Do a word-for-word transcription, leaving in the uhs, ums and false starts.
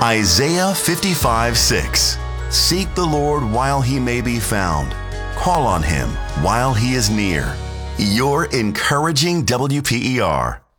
Isaiah fifty-five six. Seek the Lord while he may be found. Call on him while he is near. Your encouraging W P E R.